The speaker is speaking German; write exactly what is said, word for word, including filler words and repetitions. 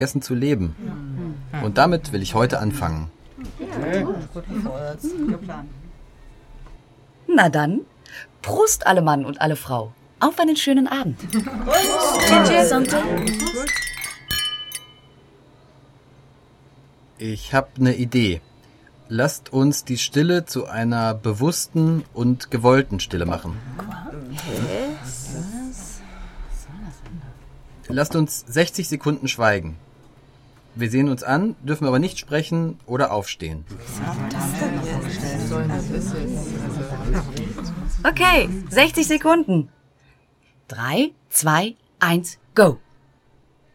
vergessen zu leben. Und damit will ich heute anfangen. Na dann, Prost alle Mann und alle Frau. Auf einen schönen Abend. Ich habe eine Idee. Lasst uns die Stille zu einer bewussten und gewollten Stille machen. Lasst uns sechzig Sekunden schweigen. Wir sehen uns an, dürfen aber nicht sprechen oder aufstehen. Okay, sechzig Sekunden. Drei, zwei, eins, go.